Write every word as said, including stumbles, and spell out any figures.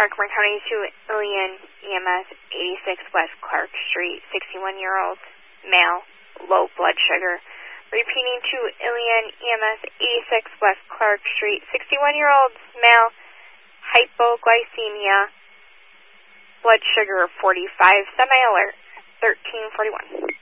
Clark, Marin County to Ilion E M S, eighty-six West Clark Street, sixty-one-year-old male, low blood sugar. Repeating to Ilion E M S, eighty-six West Clark Street, sixty-one-year-old male, hypoglycemia, blood sugar forty-five, semi-alert, thirteen forty-one.